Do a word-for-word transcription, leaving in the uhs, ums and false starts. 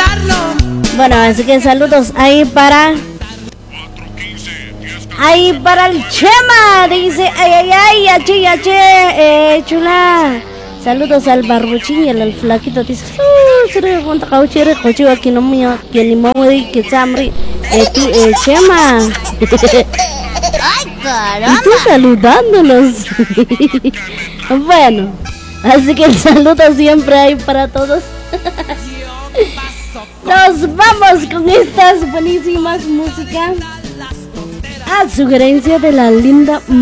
Bueno, así que saludos ahí para... Ahí para el Chema. Dice, ay, ay, ay, ache, ache, eh, chula. Saludos al barbuchín y al flaquito. Dice, uh, sere, cuánta cauchere, coche, aquí no mío, que ni mowi, que samri. Eh, tú, eh, Chema. ¡Ay, caramba! Y tú saludándolos. Bueno, así que el saludo siempre hay para todos. Nos vamos con estas buenísimas músicas. A sugerencia de la linda